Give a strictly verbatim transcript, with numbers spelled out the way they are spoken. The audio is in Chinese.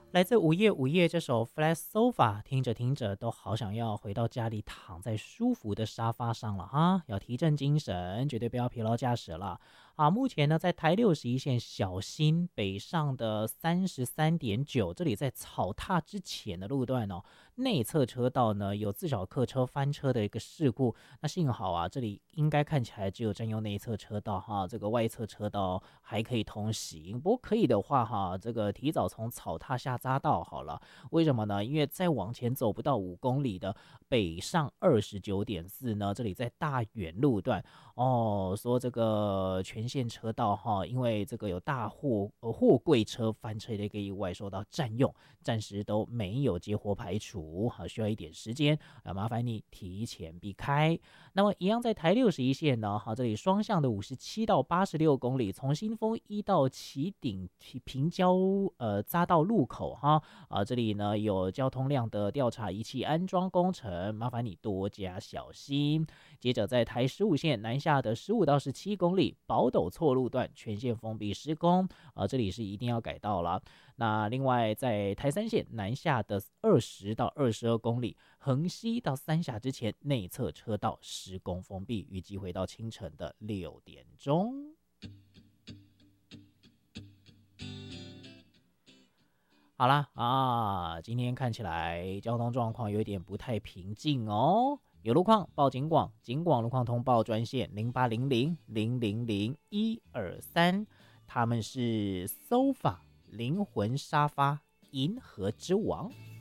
来自午夜午夜这首 Flat Sofa， 听着听着都好想要回到家里，躺在舒服的沙发上了哈，要提振精神，绝对不要疲劳驾驶了啊！目前呢，在台六十一线小心北上的三十三点九，这里在草踏之前的路段哦，内侧车道呢有自小客车翻车的一个事故，那幸好啊，这里应该看起来只有占用内侧车道哈，这个外侧车道还可以通行，不过可以的话哈，这个提早从草踏下匝道好了。为什么呢？因为再往前走不到五公里的北上二十九点四呢，这里在大远路段哦，说这个全线车道哈，因为这个有大货呃货柜车翻车的一个意外受到占用，暂时都没有接活排除，好，需要一点时间啊，麻烦你提前避开。那么一样在台六十一线呢，好，这里双向的五十七到八十六公里，从新丰一到旗顶平交呃匝道路口哈，啊，这里呢有交通量的调查仪器安装工程，麻烦你多加小心。接着在台十五线南下的十五到十七公里，宝斗错路段全线封闭施工，啊，这里是一定要改道了。那另外在台三线南下的二十到二十二公里，横溪到三峡之前内侧车道施工封闭，预计会到清晨的六点钟。好啦啊，今天看起来交通状况有点不太平静哦。有路况报警广，警广路况通报专线零八零零零零零一二三，他们是 Sofa 灵魂沙发银河之王。